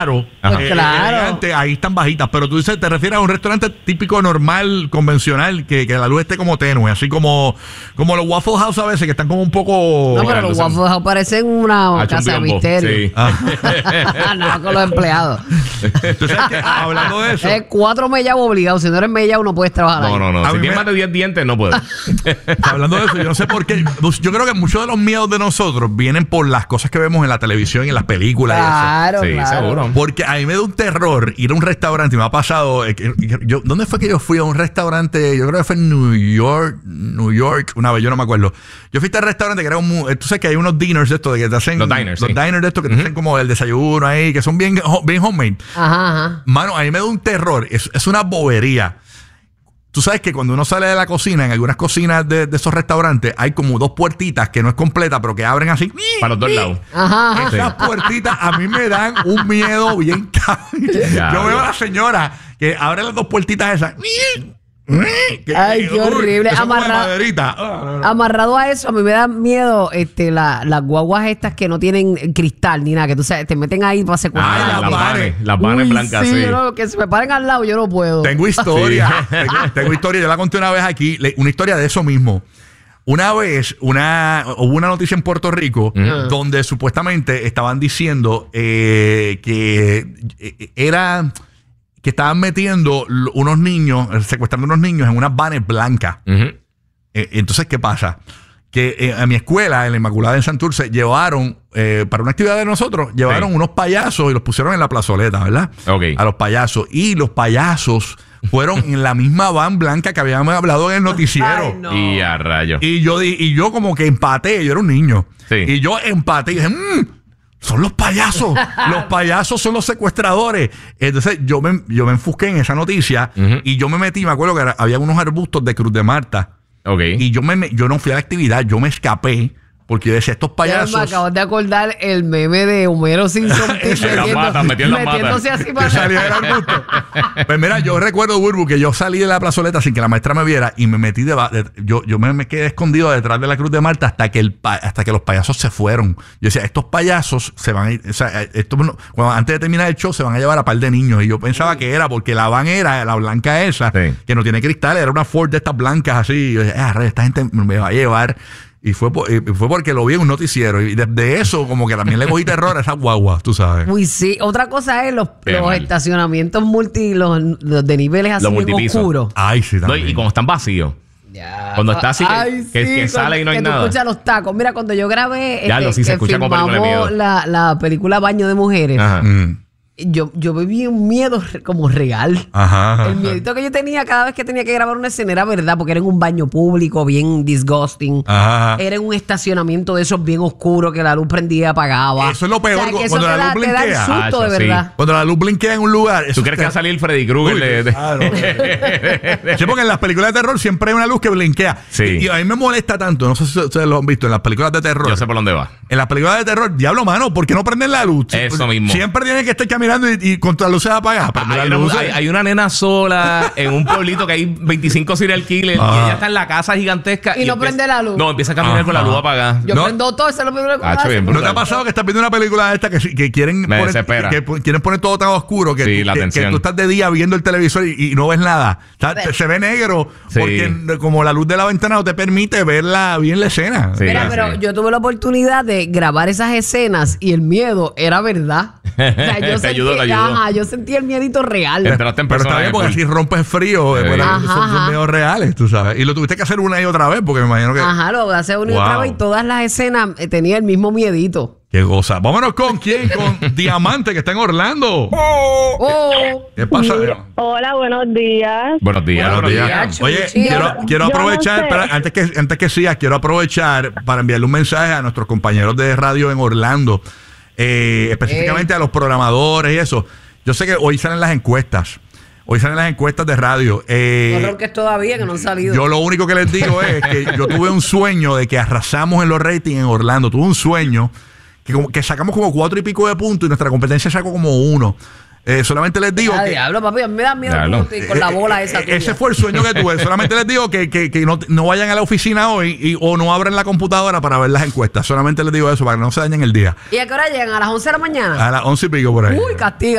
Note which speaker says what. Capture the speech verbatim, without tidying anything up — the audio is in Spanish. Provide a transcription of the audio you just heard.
Speaker 1: Claro,
Speaker 2: pues
Speaker 1: eh,
Speaker 2: claro.
Speaker 1: elegante, ahí están bajitas, pero tú dices, te refieres a un restaurante típico, normal, convencional, que, que la luz esté como tenue, así como, como los Waffle House a veces, que están como un poco...
Speaker 2: No, pero los Waffle House parecen una casa de misterio.
Speaker 3: Sí.
Speaker 1: Ah.
Speaker 2: No, con los empleados.
Speaker 1: ¿Tú sabes que, hablando de eso...
Speaker 2: Es cuatro mellavos obligados. Si no eres mellao, no puedes trabajar ahí.
Speaker 3: No, no, no.
Speaker 1: A
Speaker 3: Si
Speaker 1: mí
Speaker 3: tienes
Speaker 1: me-
Speaker 3: más de diez dientes, no puedes.
Speaker 1: Hablando de eso, yo no sé por qué. Yo creo que muchos de los miedos de nosotros vienen por las cosas que vemos en la televisión y en las películas.
Speaker 2: Claro,
Speaker 3: Sí,
Speaker 2: claro.
Speaker 3: seguro.
Speaker 1: Porque a mí me da un terror ir a un restaurante. Y me ha pasado. eh, que- que yo, ¿Dónde fue que yo fui a un restaurante? Yo creo que fue en New York. New York, una vez, yo no me acuerdo. Yo fui a este restaurante que era un. Tú sabes que hay unos dinners de estos de que te hacen.
Speaker 3: Los diners,
Speaker 1: Los
Speaker 3: sí.
Speaker 1: diners de estos que te hacen como el desayuno ahí, que son bien, bien homemade.
Speaker 2: Ajá, ajá.
Speaker 1: Mano, a mí me da un terror. Es, es una bobería. Tú sabes que cuando uno sale de la cocina, en algunas cocinas de, de esos restaurantes, hay como dos puertitas que no es completa, pero que abren así.
Speaker 3: Para los dos lados.
Speaker 2: Ajá, ajá.
Speaker 1: Esas puertitas a mí me dan un miedo bien cabrón.
Speaker 3: Ya,
Speaker 1: Yo veo
Speaker 3: ya.
Speaker 1: a la señora que abre las dos puertitas esas. Que-
Speaker 2: Ay, qué
Speaker 1: uy,
Speaker 2: horrible.
Speaker 1: que son como de
Speaker 2: Amarra-
Speaker 1: maderita. Ah, no, no.
Speaker 2: Amarrado a eso, a mí me da miedo este, la- las guaguas estas que no tienen cristal ni nada, que tú sabes, te meten ahí para secuestrar.
Speaker 1: Ay,
Speaker 3: Ah,
Speaker 1: las
Speaker 3: las
Speaker 1: vanes.
Speaker 3: vanes. Las vanes
Speaker 2: Uy,
Speaker 3: blancas,
Speaker 2: sí.
Speaker 3: sí.
Speaker 2: yo no, que se me paren al lado, yo no puedo.
Speaker 1: Tengo historia. tengo, tengo historia. Yo la conté una vez aquí. le- Una historia de eso mismo. Una vez, una, hubo una noticia en Puerto Rico donde supuestamente estaban diciendo eh, que eh, era que estaban metiendo l- unos niños, eh, secuestrando unos niños en unas vanes blancas.
Speaker 3: Ujú.
Speaker 1: Eh, entonces, ¿qué pasa? Que eh, a mi escuela, en la Inmaculada en Santurce, llevaron, eh, para una actividad de nosotros, llevaron
Speaker 3: Sí.
Speaker 1: unos payasos y los pusieron en la plazoleta, ¿verdad?
Speaker 3: Ok.
Speaker 1: A los payasos. Y los payasos fueron en la misma van blanca que habíamos hablado en el noticiero.
Speaker 2: Ay, no.
Speaker 3: Y a rayo.
Speaker 1: Y yo di- y yo como que empaté, yo era un niño.
Speaker 3: Sí.
Speaker 1: Y yo empaté y dije, "Mm, son los payasos. Los payasos son los secuestradores". Entonces yo me, yo me enfusqué en esa noticia
Speaker 3: Ujú.
Speaker 1: y yo me metí, me acuerdo que era- había unos arbustos de Cruz de Marta.
Speaker 3: Ok.
Speaker 1: Y yo, me, me- yo no fui a la actividad, yo me escapé. Porque yo decía, estos
Speaker 2: Ya
Speaker 1: payasos.
Speaker 2: me acabo de acordar el meme de Homero Simpson
Speaker 3: En las matas, metió en las matas.
Speaker 2: metiéndose así
Speaker 1: Que
Speaker 2: para
Speaker 1: salía del arbusto. Pues mira, yo recuerdo, Burbu, que yo salí de la plazoleta sin que la maestra me viera y me metí de, de- yo, yo me, me quedé escondido detrás de la Cruz de Marta hasta que el pa- hasta que los payasos se fueron. Yo decía, estos payasos se van a ir, o sea, esto, no- cuando, antes de terminar el show se van a llevar a par de niños. Y yo pensaba que era porque la van era la blanca esa,
Speaker 3: Sí.
Speaker 1: que no tiene cristales, era una Ford de estas blancas así. Y yo decía, ah, rey, esta gente me va a llevar. Y fue, por- y fue porque lo vi en un noticiero. Y desde eso, como que también le cogí terror a esas guaguas, tú sabes.
Speaker 2: Uy, sí. Otra cosa es los,
Speaker 3: Qué
Speaker 2: los
Speaker 3: mal.
Speaker 2: estacionamientos multi, los, los de niveles así
Speaker 3: Los
Speaker 2: bien
Speaker 3: multipisos.
Speaker 2: oscuros.
Speaker 1: Ay, sí,
Speaker 3: No,
Speaker 1: también.
Speaker 3: y como están vacíos.
Speaker 2: Ya.
Speaker 3: Cuando está así que-
Speaker 2: Ay,
Speaker 3: que-
Speaker 2: sí,
Speaker 3: que sale y no hay
Speaker 2: que tú
Speaker 3: nada.
Speaker 2: escuchas los tacos. Mira, cuando yo grabé
Speaker 3: Ya, lo sí, se
Speaker 2: que
Speaker 3: escucha como película de
Speaker 2: filmamos
Speaker 3: miedo.
Speaker 2: la, la película Baño de Mujeres,
Speaker 3: Ajá.
Speaker 1: Mm.
Speaker 2: yo, yo viví un miedo re- como real.
Speaker 1: Ajá, ajá.
Speaker 2: El miedito que yo tenía cada vez que tenía que grabar una escena era verdad, porque era en un baño público bien disgusting.
Speaker 1: Ajá, ajá.
Speaker 2: Era en un estacionamiento de esos bien oscuros que la luz prendía y apagaba.
Speaker 1: Eso es lo peor,
Speaker 2: que eso
Speaker 1: cuando
Speaker 2: te
Speaker 1: la
Speaker 2: da-
Speaker 1: luz
Speaker 2: te da el
Speaker 1: blinquea.
Speaker 2: susto,
Speaker 3: Ah, eso
Speaker 2: de
Speaker 3: sí.
Speaker 2: verdad.
Speaker 1: Cuando la luz blinquea en un lugar.
Speaker 3: ¿Tú
Speaker 1: eso
Speaker 3: crees
Speaker 1: te-
Speaker 3: que va a salir Freddy Krueger?
Speaker 1: Uy,
Speaker 3: de- de-
Speaker 1: claro. Sí, porque en las películas de terror siempre hay una luz que blinquea.
Speaker 3: Sí.
Speaker 1: Y, y a mí me molesta tanto, no sé si ustedes lo han visto, en las películas de terror.
Speaker 3: Yo sé por dónde va.
Speaker 1: En las películas de terror, diablo, mano, ¿por qué no prenden la luz?
Speaker 3: Eso mismo.
Speaker 1: Siempre tienen que estar caminando y, y con todas las luces apagadas. Prende
Speaker 3: Hay
Speaker 1: las
Speaker 3: una,
Speaker 1: luces.
Speaker 3: hay- hay una nena sola en un pueblito que hay veinticinco serial killers
Speaker 1: Ah.
Speaker 3: y ella está en la casa gigantesca.
Speaker 2: Y no prende la luz.
Speaker 3: No, empieza a caminar
Speaker 1: Ajá.
Speaker 3: con la luz apagada.
Speaker 2: Yo
Speaker 1: No.
Speaker 2: prendo todo, eso es lo primero que
Speaker 3: Ah,
Speaker 2: hace.
Speaker 3: bien,
Speaker 1: ¿No te ha
Speaker 3: brutal.
Speaker 1: pasado que estás viendo una película de esta que, que quieren,
Speaker 3: Me
Speaker 1: poner,
Speaker 3: desespera.
Speaker 1: que, que quieren poner todo tan oscuro que,
Speaker 3: Sí,
Speaker 1: tú,
Speaker 3: la
Speaker 1: que- que
Speaker 3: tensión.
Speaker 1: tú estás de día viendo el televisor y, y no ves nada? O sea, te- se ve negro
Speaker 3: Sí.
Speaker 1: porque como la luz de la ventana no te permite verla bien la escena.
Speaker 3: Sí.
Speaker 2: Mira, pero
Speaker 3: sí.
Speaker 2: yo tuve la oportunidad de grabar esas escenas y el miedo era verdad. O sea, yo
Speaker 3: Te
Speaker 2: sentí,
Speaker 3: ayudó, te ayudó.
Speaker 2: Ajá, yo sentí el miedito real.
Speaker 3: Entraste en
Speaker 1: Pero está
Speaker 3: persona.
Speaker 1: bien porque así rompes frío.
Speaker 3: Sí.
Speaker 1: eh, bueno,
Speaker 2: Ajá,
Speaker 1: son, son
Speaker 2: ajá.
Speaker 1: medios reales, tú sabes. Y lo tuviste que hacer una y otra vez porque me imagino que...
Speaker 2: Ajá, lo hace una y
Speaker 1: Wow.
Speaker 2: otra vez y todas las escenas eh, tenía el mismo miedito.
Speaker 1: Qué goza. Vámonos con quién, con Diamante que está en Orlando.
Speaker 2: Oh,
Speaker 1: ¿Qué pasa?
Speaker 4: Hola, buenos días.
Speaker 3: Buenos días.
Speaker 2: Buenos
Speaker 3: Buenos
Speaker 2: días.
Speaker 3: días.
Speaker 1: Oye,
Speaker 2: Chuchi.
Speaker 1: quiero, quiero
Speaker 4: Yo no
Speaker 1: aprovechar,
Speaker 4: sé.
Speaker 1: espera, antes que antes que sigas, quiero aprovechar para enviarle un mensaje a nuestros compañeros de radio en Orlando, eh, específicamente a los programadores y eso. Yo sé que hoy salen las encuestas. Hoy salen las encuestas de radio. Eh,
Speaker 2: no ronques todavía que no han salido.
Speaker 1: Yo lo único que les digo es que yo tuve un sueño de que arrasamos en los ratings en Orlando. Tuve un sueño que, como, que sacamos como cuatro y pico de puntos y nuestra competencia sacó como uno. Eh, solamente les digo
Speaker 2: Ah,
Speaker 1: que...
Speaker 2: diablo, papi, a mí me da miedo
Speaker 3: Diablo.
Speaker 2: tú, con la bola esa
Speaker 1: Eh,
Speaker 2: tuya.
Speaker 1: ese fue el sueño que tuve. Solamente les digo que, que, que no, no vayan a la oficina hoy y, o no abran la computadora para ver las encuestas. Solamente les digo eso para que no se dañen el día.
Speaker 2: ¿Y a qué hora llegan? ¿A las once de la mañana?
Speaker 1: A las once y pico por ahí.
Speaker 2: Uy, castiga.